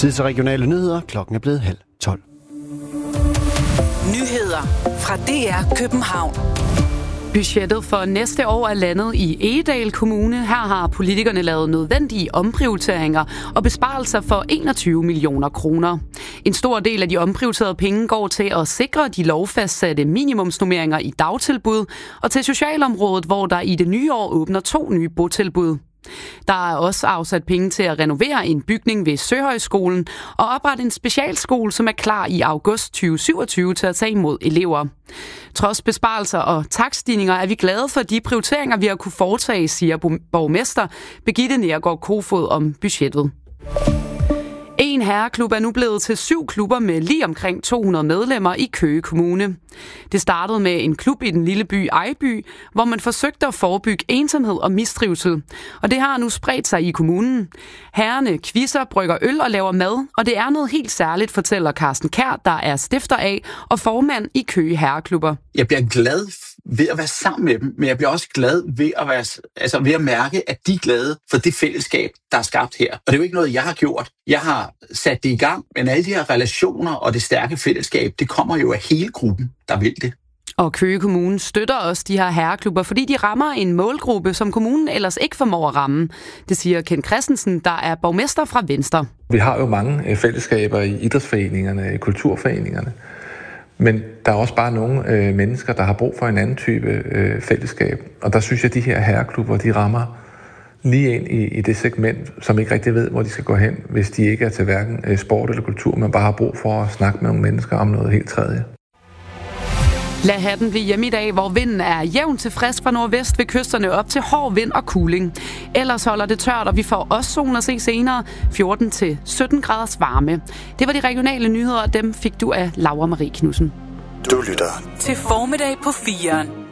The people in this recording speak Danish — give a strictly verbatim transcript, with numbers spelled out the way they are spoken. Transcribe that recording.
Tid til regionale nyheder. Klokken er blevet halv tolv. Nyheder fra D R København. Budgettet for næste år er landet i Egedal Kommune. Her har politikerne lavet nødvendige omprioriteringer og besparelser for enogtyve millioner kroner. En stor del af de omprioriterede penge går til at sikre de lovfastsatte minimumsnormeringer i dagtilbud og til socialområdet, hvor der i det nye år åbner to nye botilbud. Der er også afsat penge til at renovere en bygning ved Søhøjskolen og oprette en specialskole, som er klar i august tyve syvogtyve til at tage imod elever. Trods besparelser og takststigninger er vi glade for de prioriteringer, vi har kunne foretage, siger borgmester Birgitte Neergaard Kofod om budgettet. En herreklub er nu blevet til syv klubber med lige omkring to hundrede medlemmer i Køge Kommune. Det startede med en klub i den lille by Ejby, hvor man forsøgte at forebygge ensomhed og mistrivsel. Og det har nu spredt sig i kommunen. Herrerne quizzer, brygger øl og laver mad, og det er noget helt særligt, fortæller Carsten Kjær, der er stifter af og formand i Køge Herreklubber. Jeg bliver glad ved at være sammen med dem, men jeg bliver også glad ved at, være, altså ved at mærke, at de er glade for det fællesskab, der er skabt her. Og det er jo ikke noget, jeg har gjort. Jeg har sat det i gang, men alle de her relationer og det stærke fællesskab, det kommer jo af hele gruppen, der vil det. Og Køge Kommune støtter også de her herreklubber, fordi de rammer en målgruppe, som kommunen ellers ikke formår at ramme. Det siger Ken Christensen, der er borgmester fra Venstre. Vi har jo mange fællesskaber i idrætsforeningerne, i kulturforeningerne. Men der er også bare nogle øh, mennesker, der har brug for en anden type øh, fællesskab. Og der synes jeg, at de her herreklubber, de rammer lige ind i, i det segment, som ikke rigtig ved, hvor de skal gå hen, hvis de ikke er til hverken øh, sport eller kultur, men bare har brug for at snakke med nogle mennesker om noget helt tredje. Lad hatten blive hjemme i dag, hvor vinden er jævn til frisk fra nordvest ved kysterne op til hård vind og kuling. Ellers holder det tørt, og vi får også solen at se senere. fjorten til sytten graders varme. Det var de regionale nyheder, og dem fik du af Laura Marie Knudsen. Du lytter til Formiddag på firen.